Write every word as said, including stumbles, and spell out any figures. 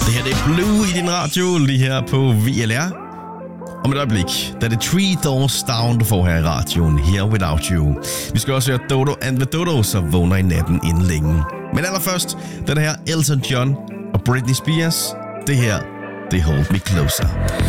Det her det er Blue i din radio, lige her på V L R. Om et øjeblik, der er det Three Doors Down, du får her i radioen, Here Without You. Vi skal også høre Dodo and the Dodo, så vågner i natten inden længe. Men allerførst, den her Elton John og Britney Spears. Det her, det Hold Me Closer.